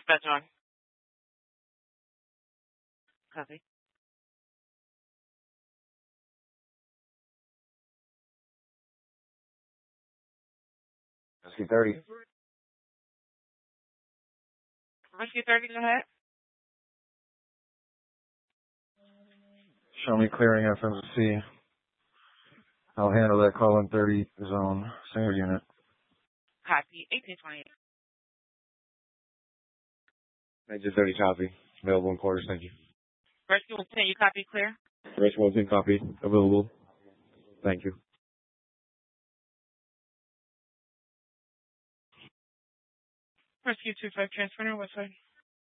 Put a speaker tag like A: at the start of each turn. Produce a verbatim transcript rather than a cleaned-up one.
A: Dispatch on. Copy.
B: Rescue thirty.
A: Rescue thirty, go ahead.
B: Show me clearing F M C. I'll handle that call in thirty zone. Single unit.
A: Copy. eighteen twenty-eight.
B: Major thirty copy. Available in quarters, thank you.
A: Rescue one ten, you copy clear?
B: Rescue one ten copy. Available. Thank you.
A: Rescue two five transfer, what's that?